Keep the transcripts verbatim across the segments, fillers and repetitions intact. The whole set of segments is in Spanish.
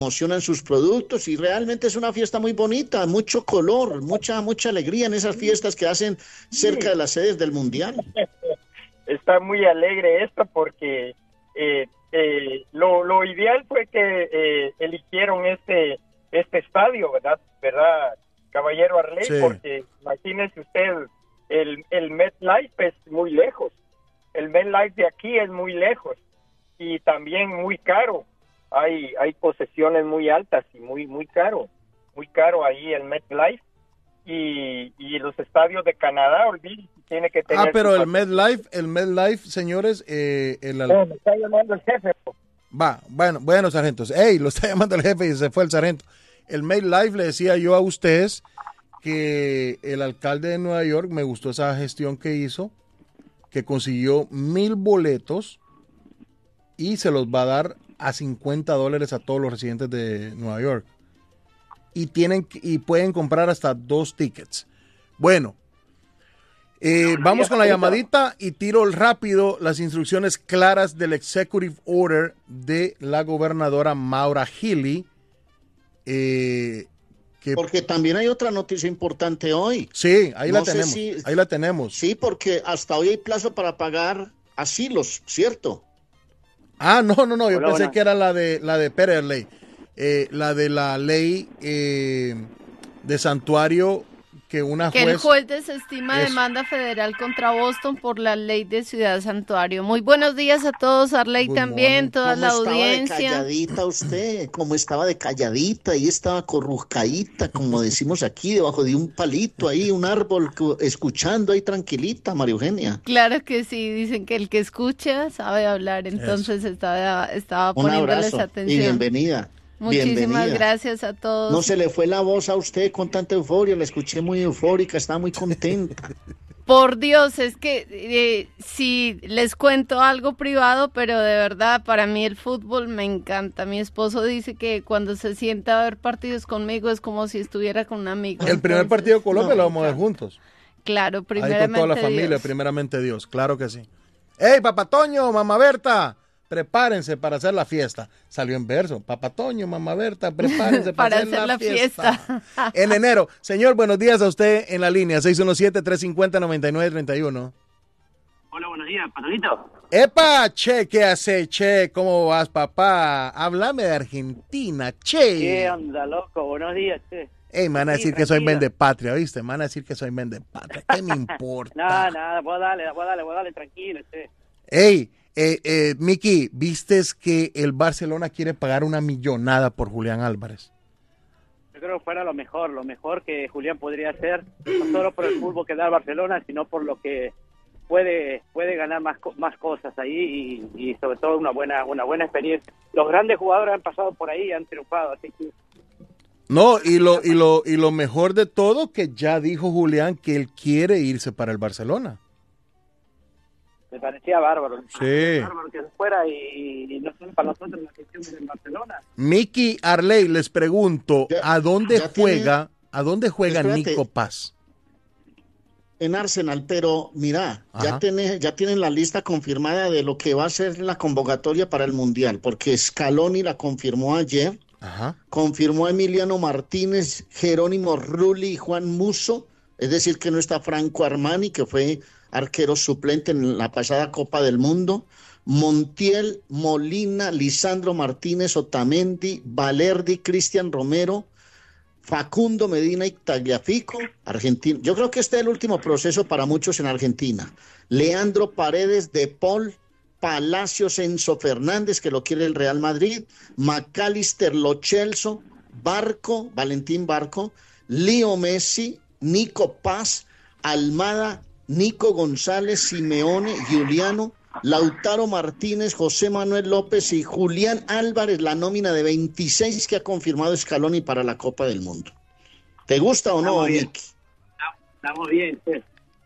promocionan sus productos y realmente es una fiesta muy bonita, mucho color, mucha, mucha alegría en esas fiestas que hacen cerca de las sedes del Mundial. Está muy alegre esto porque eh, eh, lo, lo ideal fue que eh, eligieron este este estadio, ¿verdad? ¿Verdad, caballero Arley? Sí. Porque imagínese usted, el, el MetLife es muy lejos, el MetLife de aquí es muy lejos y también muy caro. Hay hay posesiones muy altas y muy muy caro, muy caro ahí el MetLife y, y los estadios de Canadá, olvídate, tiene que tener. Ah, pero su el MetLife, el MetLife, señores, eh, el al- No, me está llamando el jefe. va, bueno, bueno, sargentos, ey, lo está llamando el jefe y se fue el sargento. El MetLife, le decía yo a ustedes que el alcalde de Nueva York, me gustó esa gestión que hizo, que consiguió mil boletos y se los va a dar a cincuenta dólares a todos los residentes de Nueva York. Y tienen y pueden comprar hasta dos tickets. Bueno, eh, vamos con la llamadita y tiro rápido las instrucciones claras del Executive Order de la gobernadora Maura Healey. Eh, que, Porque también hay otra noticia importante hoy. sí, ahí No la sé tenemos. si- Ahí la tenemos. Sí, porque hasta hoy hay plazo para pagar asilos, ¿cierto? Ah, no, no, no, yo Hola, pensé buenas. que era la de la de Pérez Ley. Eh, la de la ley eh, de santuario que una Que el juez... juez desestima Eso. demanda federal contra Boston por la ley de Ciudad Santuario. Muy buenos días a todos, Arley Good también, morning. toda ¿Cómo la estaba de audiencia. calladita usted? ¿Cómo estaba de calladita? Ahí estaba corruscaíta, como decimos aquí, debajo de un palito ahí, un árbol, cu- escuchando ahí tranquilita, María Eugenia. Claro que sí, dicen que el que escucha sabe hablar, entonces estaba, estaba Un poniéndoles abrazo y atención. bienvenida. Muchísimas Bienvenida. gracias a todos. No se le fue la voz a usted con tanta euforia, la escuché muy eufórica, estaba muy contenta. Por Dios, es que eh, si les cuento algo privado, pero de verdad para mí el fútbol me encanta. Mi esposo dice que cuando se sienta a ver partidos conmigo es como si estuviera con un amigo. El primer Entonces, partido de Colombia no, lo vamos a ver juntos. claro, Ahí primeramente con toda la familia, Dios. primeramente Dios, claro que sí. ¡Ey, Papá Toño, Mamá Berta! Prepárense para hacer la fiesta. Salió en verso. Papá Toño, Mamá Berta, prepárense para, Para hacer, hacer la, la fiesta. fiesta. En enero. Señor, buenos días a usted en la línea. seis uno siete, tres cinco cero, nueve nueve tres uno. Hola, buenos días, Patonito. ¡Epa! Che, ¿qué hace, Che? ¿Cómo vas, papá? Háblame de Argentina, Che. ¿Qué onda, loco? Buenos días, che. Ey, me van a Sí, decir que soy tranquilo. vendepatria, ¿viste? Me van a decir que soy vendepatria. ¿Qué me importa? Nada, nada, vos dale, vos dale, vos dale, tranquilo, che. Ey, eh, eh, Miki, ¿vistes que el Barcelona quiere pagar una millonada por Julián Álvarez? Yo creo que fuera lo mejor, lo mejor que Julián podría hacer, no solo por el fútbol que da el Barcelona, sino por lo que puede puede ganar más co- más cosas ahí y, y sobre todo una buena una buena experiencia. Los grandes jugadores han pasado por ahí y han triunfado, así que No, y lo, y lo, y lo mejor de todo, que ya dijo Julián que él quiere irse para el Barcelona. me parecía bárbaro. Sí. Bárbaro que se fuera y, y no solo para nosotros la gestión del Barcelona. Miki, Arley, les pregunto, Ya- ¿a dónde ya tiene- juega, a dónde juega Espérate. Nico Paz? En Arsenal, pero mira, Ajá. ya, tiene, ya tienen la lista confirmada de lo que va a ser la convocatoria para el Mundial, porque Scaloni la confirmó ayer, Ajá. confirmó a Emiliano Martínez, Jerónimo Rulli y Juan Musso, es decir, que no está Franco Armani, que fue arquero suplente en la pasada Copa del Mundo, Montiel, Molina, Lisandro Martínez, Otamendi, Valerdi, Cristian Romero, Facundo Medina y Tagliafico, Argentina. Yo creo que este es el último proceso para muchos en Argentina. Leandro Paredes, De Paul, Palacios, Enzo Fernández, que lo quiere el Real Madrid, McAllister, Lo Celso, Barco, Valentín Barco, Leo Messi, Nico Paz, Almada, Nico González, Simeone, Giuliano, Lautaro Martínez, José Manuel López y Julián Álvarez, la nómina de veintiséis que ha confirmado Scaloni para la Copa del Mundo. ¿Te gusta o no, Estamos bien. Miki? Estamos bien, che.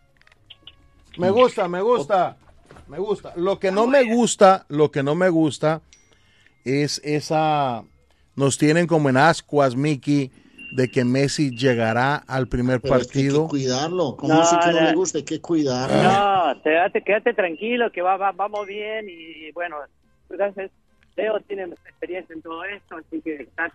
Me gusta, me gusta, me gusta. Lo que no me gusta, lo que no me gusta es esa, nos tienen como en ascuas, Miki, de que Messi llegará al primer Pero es que hay partido. que cuidarlo. ¿Cómo No, así que no no. le gusta? Hay que cuidarlo. No, quédate, quédate tranquilo, que va, va- vamos bien y bueno, entonces, Leo tiene experiencia en todo esto, así que está